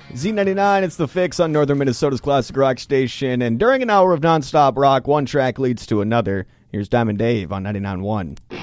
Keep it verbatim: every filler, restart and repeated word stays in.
Z ninety-nine, it's The Fix on Northern Minnesota's classic rock station. And during an hour of nonstop rock, one track leads to another. Here's Diamond Dave on ninety-nine point one.